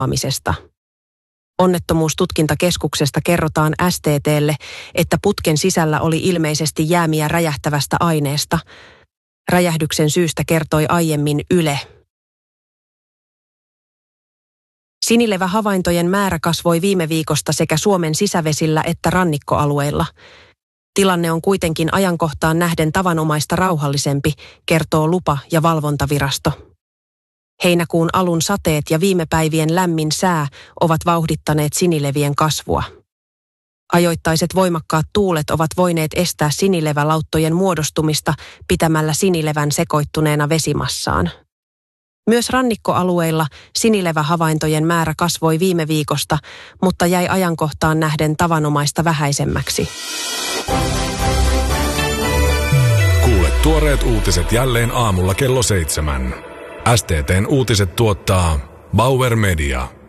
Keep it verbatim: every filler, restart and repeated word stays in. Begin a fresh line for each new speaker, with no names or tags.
hajoamisesta. Onnettomuustutkintakeskuksesta kerrotaan S T T:lle, että putken sisällä oli ilmeisesti jäämiä räjähtävästä aineesta. Räjähdyksen syystä kertoi aiemmin Yle. Sinilevähavaintojen määrä kasvoi viime viikosta sekä Suomen sisävesillä että rannikkoalueilla. Tilanne on kuitenkin ajankohtaan nähden tavanomaista rauhallisempi, kertoo lupa- ja valvontavirasto. Heinäkuun alun sateet ja viime päivien lämmin sää ovat vauhdittaneet sinilevien kasvua. Ajoittaiset voimakkaat tuulet ovat voineet estää sinilevälauttojen muodostumista pitämällä sinilevän sekoittuneena vesimassaan. Myös rannikkoalueilla sinilevähavaintojen määrä kasvoi viime viikosta, mutta jäi ajankohtaan nähden tavanomaista vähäisemmäksi.
Kuule tuoreet uutiset jälleen aamulla kello seitsemän. S T T:n uutiset tuottaa Bauer Media.